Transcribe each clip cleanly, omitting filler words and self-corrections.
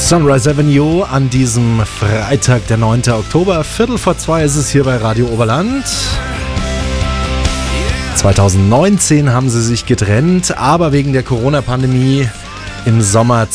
Sunrise Avenue an diesem Freitag, der 9. Oktober. 1:15 ist es hier bei Radio Oberland. 2019 haben sie sich getrennt, aber wegen der Corona-Pandemie im Sommer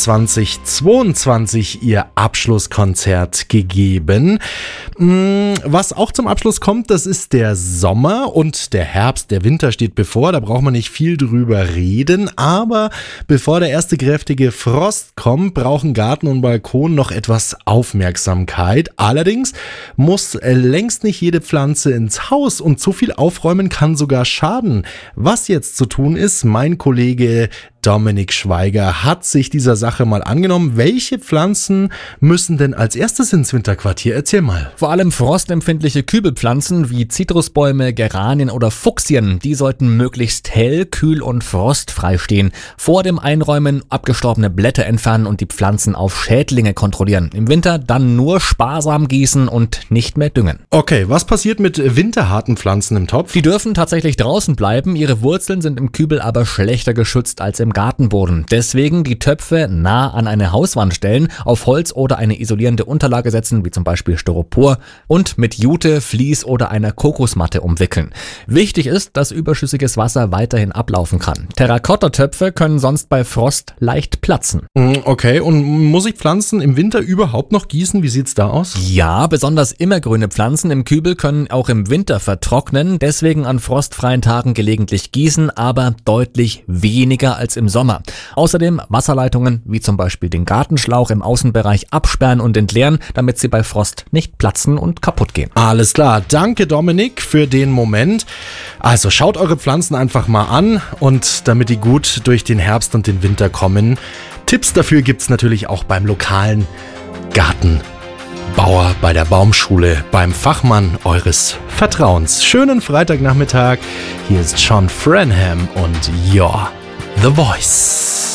2022 ihr Abschlusskonzert gegeben. Was auch zum Abschluss kommt, das ist der Sommer und der Herbst, der Winter steht bevor, da braucht man nicht viel drüber reden, aber bevor der erste kräftige Frost kommt, brauchen Garten und Balkon noch etwas Aufmerksamkeit. Allerdings muss längst nicht jede Pflanze ins Haus und zu viel aufräumen kann sogar schaden. Was jetzt zu tun ist, mein Kollege Dominik Schweiger hat sich dieser Sache mal angenommen. Welche Pflanzen müssen denn als erstes ins Winterquartier? Erzähl mal. Vor allem frostempfindliche Kübelpflanzen wie Zitrusbäume, Geranien oder Fuchsien, die sollten möglichst hell, kühl und frostfrei stehen. Vor dem Einräumen abgestorbene Blätter entfernen und die Pflanzen auf Schädlinge kontrollieren. Im Winter dann nur sparsam gießen und nicht mehr düngen. Okay, was passiert mit winterharten Pflanzen im Topf? Die dürfen tatsächlich draußen bleiben, ihre Wurzeln sind im Kübel aber schlechter geschützt als im Gartenboden. Deswegen die Töpfe nah an eine Hauswand stellen, auf Holz oder eine isolierende Unterlage setzen, wie zum Beispiel Styropor, und mit Jute, Vlies oder einer Kokosmatte umwickeln. Wichtig ist, dass überschüssiges Wasser weiterhin ablaufen kann. Terrakotta-Töpfe können sonst bei Frost leicht platzen. Okay, und muss ich Pflanzen im Winter überhaupt noch gießen? Wie sieht's da aus? Ja, besonders immergrüne Pflanzen im Kübel können auch im Winter vertrocknen, deswegen an frostfreien Tagen gelegentlich gießen, aber deutlich weniger als im Sommer. Außerdem Wasserleitungen, wie zum Beispiel den Gartenschlauch im Außenbereich absperren und entleeren, damit sie bei Frost nicht platzen und kaputt gehen. Alles klar, danke Dominik für den Moment. Also schaut eure Pflanzen einfach mal an und damit die gut durch den Herbst und den Winter kommen. Tipps dafür gibt's natürlich auch beim lokalen Gartenbauer, bei der Baumschule, beim Fachmann eures Vertrauens. Schönen Freitagnachmittag. Hier ist John Frenham und You're the Voice.